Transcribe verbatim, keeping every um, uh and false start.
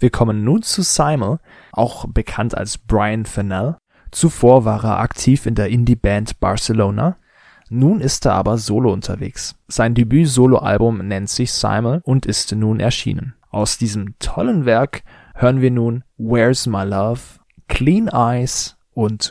Wir kommen nun zu Simon, auch bekannt als Brian Fennell. Zuvor war er aktiv in der Indie-Band Barcelona. Nun ist er aber solo unterwegs. Sein Debüt-Solo-Album nennt sich Simon und ist nun erschienen. Aus diesem tollen Werk hören wir nun Where's My Love, Clean Eyes und